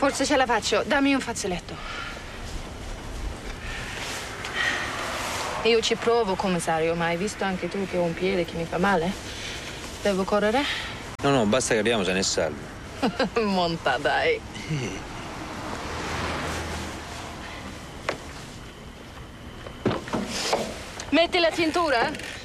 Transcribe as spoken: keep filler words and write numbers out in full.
Forse ce la faccio. Dammi un fazzoletto. Io ci provo, commissario, ma hai visto anche tu che ho un piede che mi fa male? Devo correre? No, no, basta che arriviamo, se ne è salvo. Monta, dai. Metti la cintura?